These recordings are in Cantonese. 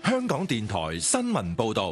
香港電台新聞報道。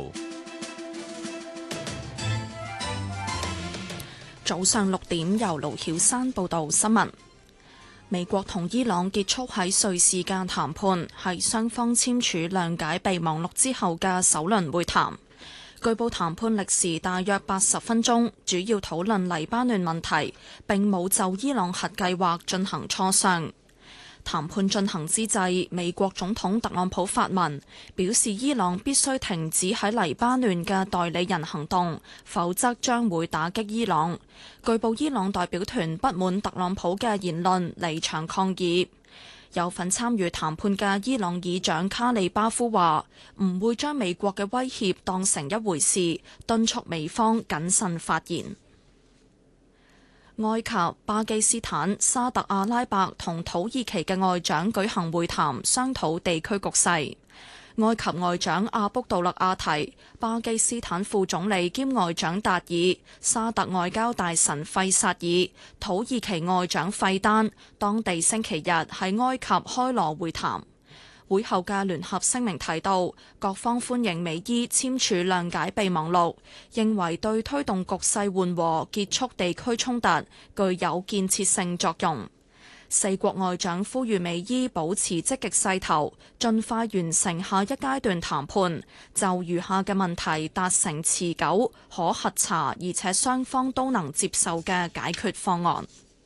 早上6點，由盧曉珊報道新聞。美國同伊朗結束喺瑞士嘅談判，係雙方簽署諒解備忘錄之後嘅首輪會談。據報談判歷時大約80分鐘，主要討論黎巴嫩問題，並冇就伊朗核計劃進行磋商。談判進行之際，美國總統特朗普發文表示，伊朗必須停止喺黎巴嫩嘅代理人行動，否則將會打擊伊朗。據報伊朗代表團不滿特朗普嘅言論，離場抗議。有份參與談判嘅伊朗議長卡利巴夫話唔會將美國嘅威脅當成一回事，敦促美方謹慎發言。埃及、巴基斯坦、沙特阿拉伯同土耳其嘅外長舉行會談，商討地區局勢。埃及外長阿卜杜勒阿提、巴基斯坦副總理兼外長達爾、沙特外交大臣費薩爾、土耳其外長費丹，當地星期日喺埃及開羅會談。會後嘅聯合聲明提到，各方歡迎美伊簽署諒解備忘錄，認為對推動局勢緩和、結束地區衝突具有建設性作用。四國外長呼籲美伊保持積極勢頭，盡快完成下一階段談判，就餘下嘅問題達成持久、可核查而且雙方都能接受嘅解決方案。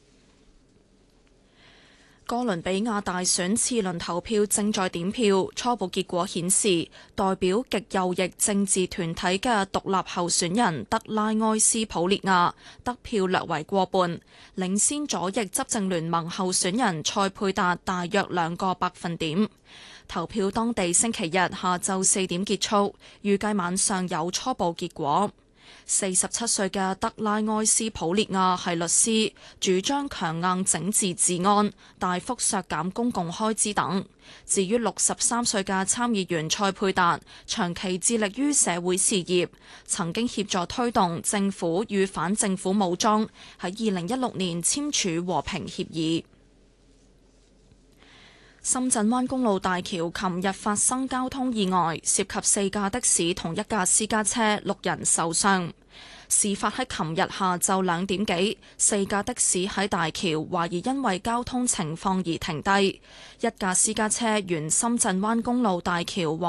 哥倫比亞大選次輪投票正在點票，初步結果顯示，代表極右翼政治團體嘅獨立候選人德拉埃斯普列亞得票略為過半，領先左翼執政聯盟候選人塞佩達大約2個百分點。投票當地星期日下晝4點結束，預計晚上有初步結果。47歲嘅德拉埃斯普列亞係律師，主張強硬整治治安、大幅削減公共開支等。至於63歲嘅參議員塞佩達，長期致力於社會事業，曾經協助推動政府與反政府武裝喺2016年簽署和平協議。深圳灣公路大橋琴日發生交通意外，涉及4架的士同1架私家車，6人受傷。事發喺琴日下晝2點幾，4架的士喺大橋懷疑因為交通情況而停低，1架私家車沿深圳灣公路大橋往